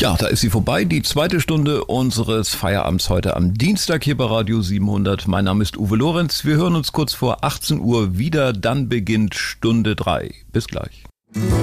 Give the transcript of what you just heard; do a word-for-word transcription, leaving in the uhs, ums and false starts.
Ja, da ist sie vorbei, die zweite Stunde unseres Feierabends heute am Dienstag hier bei Radio siebenhundert. Mein Name ist Uwe Lorenz. Wir hören uns kurz vor achtzehn Uhr wieder, dann beginnt Stunde drei. Bis gleich.